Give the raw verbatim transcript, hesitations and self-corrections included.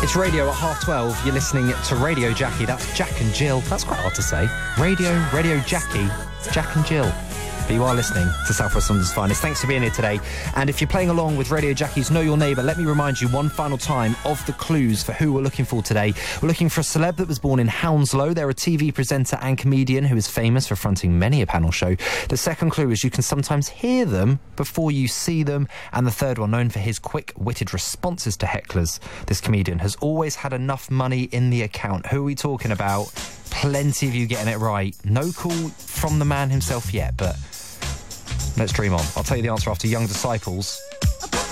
It's radio at half twelve. You're listening to Radio Jackie. That's Jack and Jill. That's quite hard to say. Radio, Radio Jackie, Jack and Jill. But you are listening to South West London's finest. Thanks for being here today. And if you're playing along with Radio Jackie's Know Your Neighbour, let me remind you one final time of the clues for who we're looking for today. We're looking for a celeb that was born in Hounslow. They're a T V presenter and comedian who is famous for fronting many a panel show. The second clue is you can sometimes hear them before you see them. And the third one, known for his quick-witted responses to hecklers, this comedian has always had enough money in the account. Who are we talking about? Plenty of you getting it right. No call from the man himself yet, but let's dream on. I'll tell you the answer after Young Disciples.